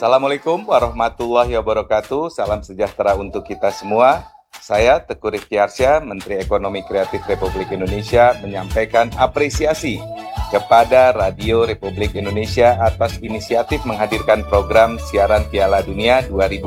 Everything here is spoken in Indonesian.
Assalamualaikum warahmatullahi wabarakatuh. Salam sejahtera untuk kita semua. Saya Teguh Rifki Arsya, Menteri Ekonomi Kreatif Republik Indonesia, menyampaikan apresiasi kepada Radio Republik Indonesia atas inisiatif menghadirkan program siaran Piala Dunia 2022